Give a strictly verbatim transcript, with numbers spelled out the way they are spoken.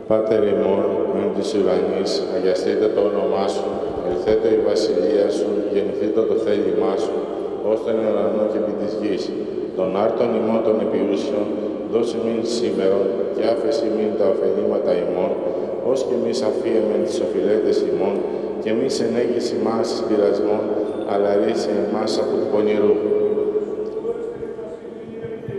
Πάτερ ημών, εν της ουρανής, αγιαστείτε το όνομά σου, ελθέτω η βασιλεία σου, γεννηθήτω το θέλημά σου, ως τον ουρανό και επί της γης. Των άρτων ημών των επιούσιων, δώσε μην σήμερον, και άφεση μην τα ωφελήματα ημών, ως και εμείς αφίεμεν τις οφειλέτες ημών, και μη ενέγεις ημάς εις πειρασμόν, αλλά ρίσε εμάς από του πονηρού.